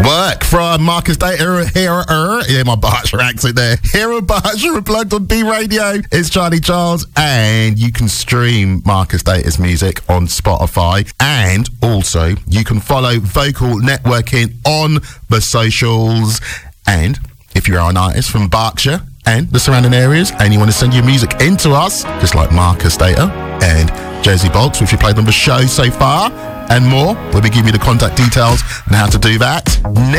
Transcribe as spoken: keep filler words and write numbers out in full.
Work from Marcus Data here. Yeah, my Berkshire accent there. Here at Berkshire, plugged on B Radio. It's Charlie Charles, and you can stream Marcus Data's music on Spotify, and also you can follow Vocal Networking on the socials. And if you're an artist from Berkshire and the surrounding areas, and you want to send your music into us, just like Marcus Data and Jersey Bolts, which we played on the show so far, and more, we'll be giving you the contact details and how to do that next.